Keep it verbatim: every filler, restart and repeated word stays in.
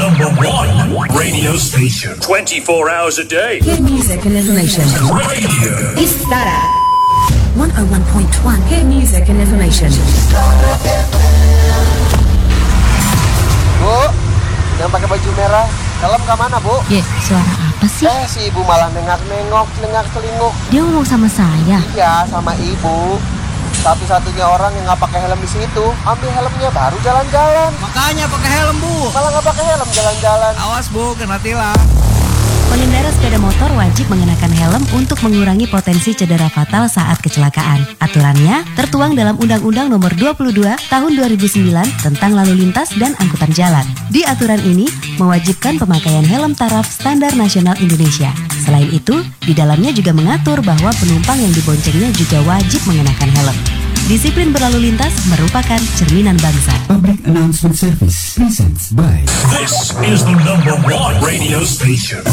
number one radio station. twenty-four hours a day. Hit music and information. Radio. Istara. one oh one point one. Hit music and information. Bu, yang pakai baju merah, helm ke mana, Bu? Ye, suara apa sih? Eh, si ibu malah nengak-nengok, nengak-telinguk. Dia ngomong sama saya. Iya, sama ibu. Satu-satunya orang yang nggak pakai helm di situ, ambil helmnya baru jalan-jalan. Makanya pakai helm, Bu. Malah nggak pakai helm jalan-jalan. Awas, Bu, kena tilang. Pengendara sepeda motor wajib mengenakan helm untuk mengurangi potensi cedera fatal saat kecelakaan. Aturannya tertuang dalam Undang-Undang Nomor dua puluh dua Tahun dua ribu sembilan tentang Lalu Lintas dan Angkutan Jalan. Di aturan ini mewajibkan pemakaian helm taraf standar nasional Indonesia. Selain itu, di dalamnya juga mengatur bahwa penumpang yang diboncengnya juga wajib mengenakan helm. Disiplin berlalu lintas merupakan cerminan bangsa. Public Announcement Service presents by This is the number one radio station.